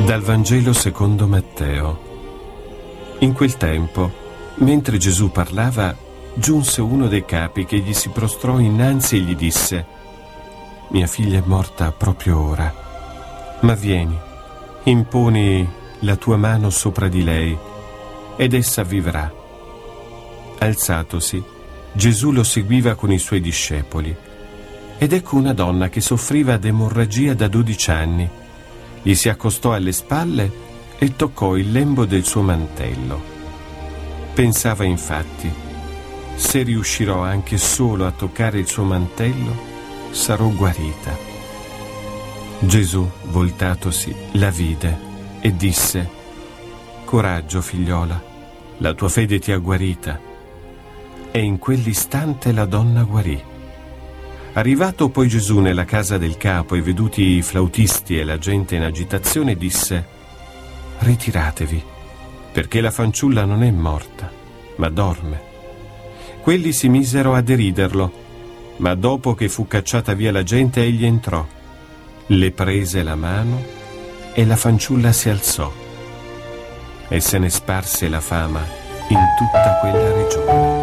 Dal Vangelo secondo Matteo. In quel tempo, mentre Gesù parlava, giunse uno dei capi che gli si prostrò innanzi e gli disse: «Mia figlia è morta proprio ora, ma vieni, imponi la tua mano sopra di lei ed essa vivrà». Alzatosi, Gesù lo seguiva con i suoi discepoli. Ed ecco una donna che soffriva d'emorragia da 12 anni. Gli si accostò alle spalle e toccò il lembo del suo mantello. Pensava infatti: se riuscirò anche solo a toccare il suo mantello, sarò guarita. Gesù, voltatosi, la vide e disse: «Coraggio, figliola, la tua fede ti ha guarita». E in quell'istante la donna guarì. Arrivato poi Gesù nella casa del capo e veduti i flautisti e la gente in agitazione, disse: «Ritiratevi, perché la fanciulla non è morta, ma dorme». Quelli si misero a deriderlo, ma dopo che fu cacciata via la gente, egli entrò, le prese la mano e la fanciulla si alzò. E se ne sparse la fama in tutta quella regione.